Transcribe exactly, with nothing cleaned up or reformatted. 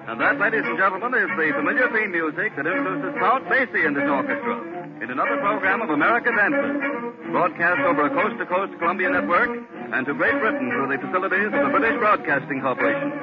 And that, ladies and gentlemen, is the familiar theme music that introduces Count Basie and his orchestra in another program of America Dances, broadcast over a coast-to-coast Columbia network and to Great Britain through the facilities of the British Broadcasting Corporation.